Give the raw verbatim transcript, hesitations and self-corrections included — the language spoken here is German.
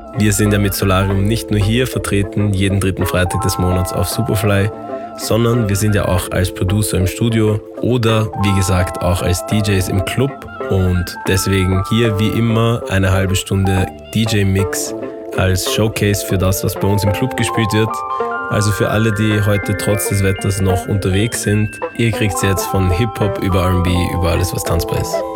Wir sind ja mit Solarium nicht nur hier vertreten, jeden dritten Freitag des Monats auf Superfly, sondern wir sind ja auch als Producer im Studio oder wie gesagt auch als D Js im Club und deswegen hier wie immer eine halbe Stunde D J-Mix als Showcase für das, was bei uns im Club gespielt wird. Also für alle, die heute trotz des Wetters noch unterwegs sind, ihr kriegt es jetzt von Hip-Hop über R and B, über alles, was tanzbar ist.